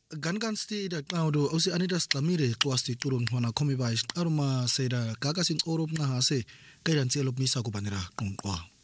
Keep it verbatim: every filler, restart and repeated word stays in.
gangan sti da qawdo osi anida stamire twas ti turun hona khomi bai aruma seda gaga sin orob nga ha se kairan chelop misa ko banira qongqwa